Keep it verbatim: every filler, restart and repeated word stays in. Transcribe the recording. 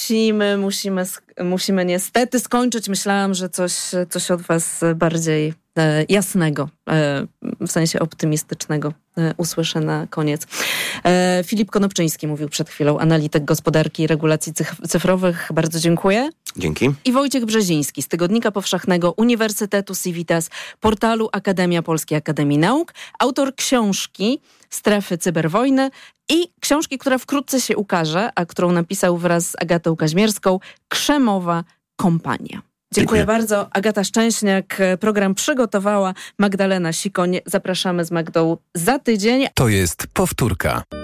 musimy, musimy, musimy niestety skończyć. Myślałam, że coś, coś od was bardziej e, jasnego, e, w sensie optymistycznego e, usłyszę na koniec. E, Filip Konopczyński mówił przed chwilą, analityk gospodarki i regulacji cyfrowych. Bardzo dziękuję. Dzięki. I Wojciech Brzeziński z Tygodnika Powszechnego Uniwersytetu Civitas, portalu Akademia Polskiej Akademii Nauk, autor książki Strefy Cyberwojny i książki, która wkrótce się ukaże, a którą napisał wraz z Agatą Kaźmierską, Krzemowa Kompania. Dziękuję, Dziękuję bardzo. Agata Szczęśniak program przygotowała, Magdalena Sikoń. Zapraszamy z Magdą za tydzień. To jest powtórka.